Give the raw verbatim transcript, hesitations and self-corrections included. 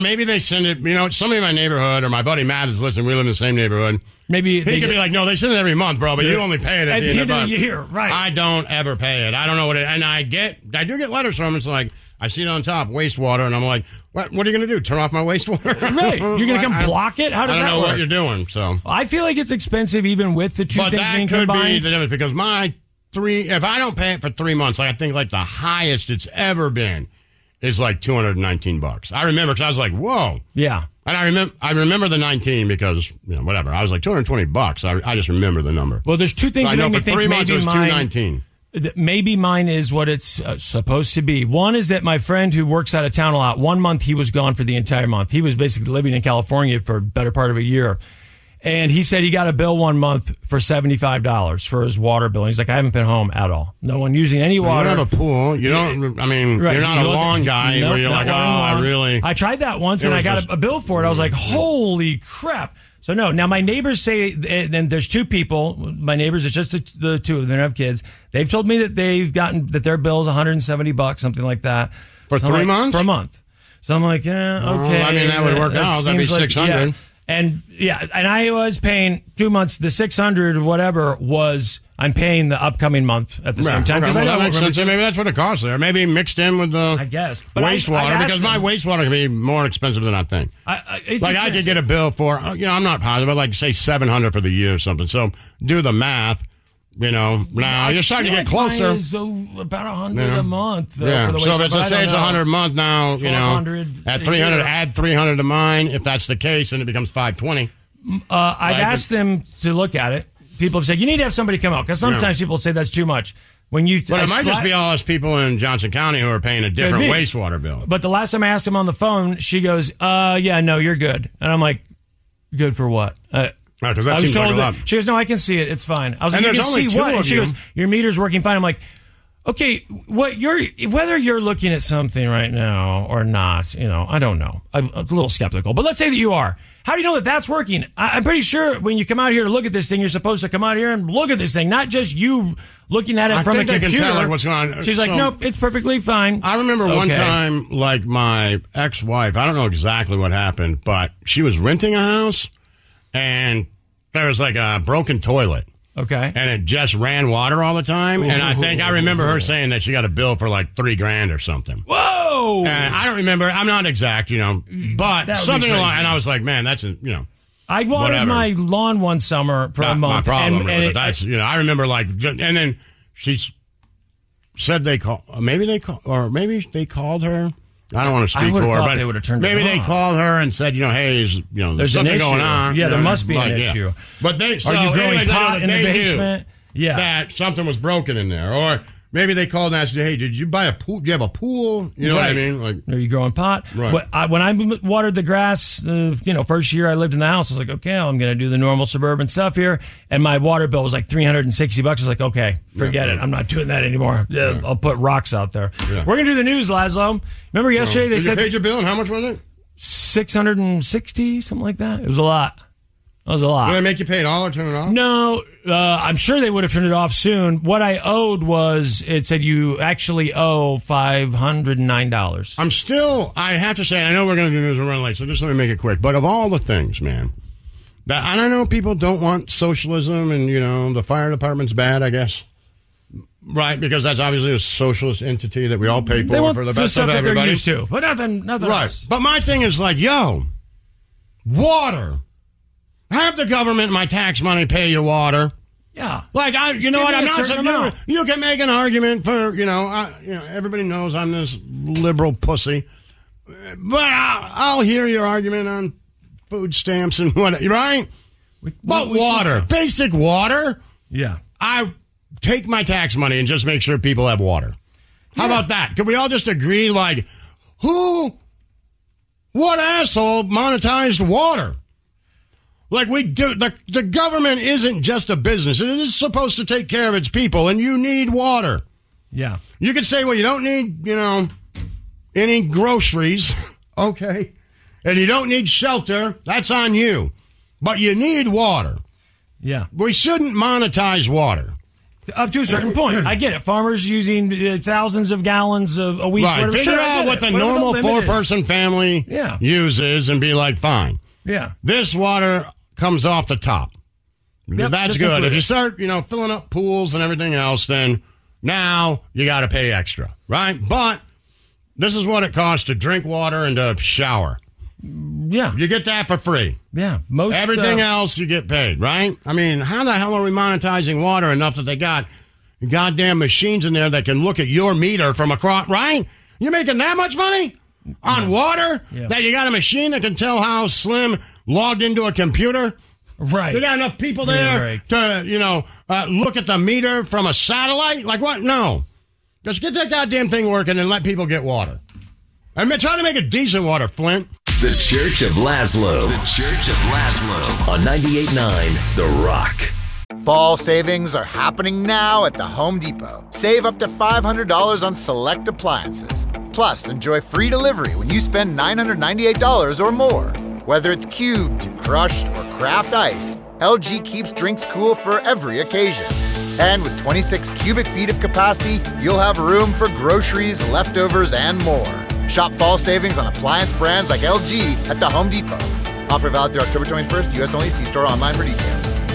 Maybe they send it, you know, somebody in my neighborhood or my buddy Matt is listening. We live in the same neighborhood. Maybe he could get, be like, no, they send it every month, bro, but yeah. you only pay it at, at the end of the month. Year, right. I don't ever pay it. I don't know what it and I get, I do get letters from them. It's like, I see it on top, wastewater, and I'm like, what, what are you going to do? Turn off my wastewater? Right. You're going to come I, block it? How does that work? I don't know what you're doing, so. I feel like it's expensive even with the two but things being combined. But that could be combined. the difference because my three, if I don't pay it for three months, like I think like the highest it's ever been is like two hundred nineteen bucks. I remember because I was like, whoa. Yeah. And I remember I remember the nineteen because, you know, whatever. I was like two hundred twenty bucks. I, I just remember the number. Well, there's two things so that I know make for me think three months maybe it was mine, two nineteen. Maybe mine is what it's uh, supposed to be. One is that my friend who works out of town a lot, one month he was gone for the entire month. He was basically living in California for a better part of a year. And he said he got a bill one month for seventy-five dollars for his water bill. And he's like, I haven't been home at all. No one using any water. You don't have a pool. You don't, I mean, right. you're not he a lawn guy nope, where you're like, oh, I really. I tried that once and I got just, a bill for it. I was like, holy crap. So no, now my neighbors say, and there's two people, my neighbors, it's just the, the two of them, they don't have kids. They've told me that they've gotten, that their bill is one hundred seventy bucks, something like that. For so three like, months? For a month. So I'm like, yeah, okay. Well, I mean, that would work that out. That'd be six hundred. Like, yeah. And yeah, and I was paying two months, the six hundred or whatever was, I'm paying the upcoming month at the yeah, same time. Okay. Well, I that makes sense. Maybe that's what it costs there. Maybe mixed in with the I guess. But wastewater, because them, my wastewater can be more expensive than I think. I, I, it's like expensive. I could get a bill for, you know, I'm not positive, but like say seven hundred for the year or something. So do the math. You know, now you're starting to get closer. Mine is about a hundred yeah. a month. Uh, yeah. For the so let's say it's a hundred a month now. You know, at three hundred, add three hundred to mine. If that's the case, then it becomes five twenty. Uh, I've like asked it, them to look at it. People have said you need to have somebody come out because sometimes yeah. people say that's too much. When you, but it might just be all us people in Johnson County who are paying a different wastewater bill. But the last time I asked him on the phone, she goes, "Uh, yeah, no, you're good," and I'm like, "Good for what?" Uh, Right, because that I was seems told like a that, lot. She goes, no, I can see it. It's fine. I was and like, you there's can only see two what? of And she you. goes, your meter's working fine. I'm like, okay, what you're whether you're looking at something right now or not, you know, I don't know. I'm a little skeptical, but let's say that you are. How do you know that that's working? I, I'm pretty sure when you come out here to look at this thing, you're supposed to come out here and look at this thing, not just you looking at it I from think a they computer. can tell like, what's going on. She's so, like, nope, it's perfectly fine. I remember one okay. time, like my ex-wife, I don't know exactly what happened, but she was renting a house and there was like a broken toilet. Okay. And it just ran water all the time. And I think I remember her saying that she got a bill for like three grand or something. Whoa! And I don't remember. I'm not exact, you know, but something along. And I was like, man, that's, a, you know. I watered whatever. my lawn one summer for not a month. my problem, and, really, and but it, that's, you know, I remember like, and then she said they call, maybe they call, or maybe they called her. I don't want to speak for her, but they would have turned maybe it they off. called her and said, you know, hey, is, you know, there's, there's something an issue. going on. Yeah, you there know, must be like, an yeah. issue. But they, so, are you growing anyway, pot they, in the they basement? Yeah, that something was broken in there, or maybe they called and asked, hey, did you buy a pool? Do you have a pool? You know right. what I mean? Like, are you growing pot? Right. When I, when I watered the grass, uh, you know, first year I lived in the house, I was like, okay, I'm going to do the normal suburban stuff here, and my water bill was like three hundred sixty bucks. I was like, okay, forget yeah, it. I'm not doing that anymore. Yeah. I'll put rocks out there. Yeah. We're going to do the news, Laszlo. Remember yesterday well, they said you paid your bill, and how much was it? six hundred sixty, something like that. It was a lot. That was a lot. Did they make you pay it all or turn it off? No, uh, I'm sure they would have turned it off soon. What I owed was, it said you actually owe five hundred nine dollars. I'm still, I have to say, I know we're going to do news and run late, so just let me make it quick. But of all the things, man, that, and I know people don't want socialism and, you know, the fire department's bad, I guess. Right, because that's obviously a socialist entity that we all pay for they want for the the best stuff of that everybody. they're used to, but nothing, nothing right. else. But my thing is like, yo, water. Have the government, my tax money, pay your water. Yeah. Like, I, you Just know what, I'm not saying. so, you can make an argument for, you know, I, you know, everybody knows I'm this liberal pussy. But I'll, I'll hear your argument on food stamps and what, right? We, but we, water, we basic water. Yeah. I take my tax money and just make sure people have water. How yeah. about that? Can we all just agree, like, who, what asshole monetized water? Like we do, the, the government isn't just a business. It is supposed to take care of its people, and you need water. Yeah. You could say, well, you don't need, you know, any groceries, okay, and you don't need shelter. That's on you. But you need water. Yeah. We shouldn't monetize water. Up to a certain point. I get it. Farmers using uh, thousands of gallons of a week. Right. Whatever. Figure Sure, I out get what it. the Whatever normal limit is. four-person family Yeah. uses and be like, fine. Yeah. This water comes off the top. Yep, That's just good. include If it. you start, you know, filling up pools and everything else, then now you got to pay extra, right? But this is what it costs to drink water and to shower. Yeah. You get that for free. Yeah. Most Everything uh, else you get paid, right? I mean, how the hell are we monetizing water enough that they got goddamn machines in there that can look at your meter from across, right? You're making that much money on water Yeah. that you got a machine that can tell how Slim logged into a computer? Right. You got enough people there Yeah, right. to, you know, uh, look at the meter from a satellite? Like what? No. Just get that goddamn thing working and let people get water. I mean, try to make it decent water, Flint. The Church of Laszlo. The Church of Laszlo. On ninety-eight point nine The Rock. Fall savings are happening now at the Home Depot. Save up to five hundred dollars on select appliances. Plus, enjoy free delivery when you spend nine hundred ninety-eight dollars or more. Whether it's cubed, crushed, or craft ice, L G keeps drinks cool for every occasion. And with twenty-six cubic feet of capacity, you'll have room for groceries, leftovers, and more. Shop fall savings on appliance brands like L G at the Home Depot. Offer valid through October twenty-first, U S only. See store online for details.